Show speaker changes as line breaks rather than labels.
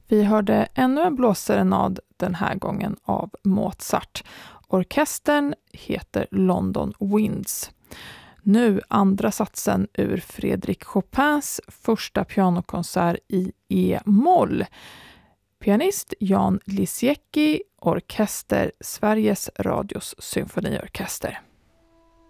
Vi hörde ännu en blåsserenad den här gången av Mozart. Orkestern heter London Winds. Nu andra satsen ur Frédéric Chopins första pianokonsert i E-moll. Pianist Jan Lisiecki, orkester Sveriges Radios symfoniorkester.